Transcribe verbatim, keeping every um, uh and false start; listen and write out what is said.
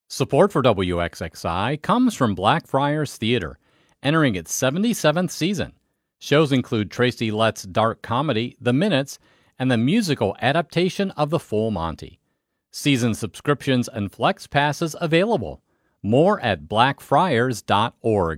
Support for W X X I comes from Blackfriars Theater, entering its seventy-seventh season. Shows include Tracy Letts' dark comedy, The Minutes, and the musical adaptation of The Full Monty. Season subscriptions and flex passes available. More at blackfriars dot org.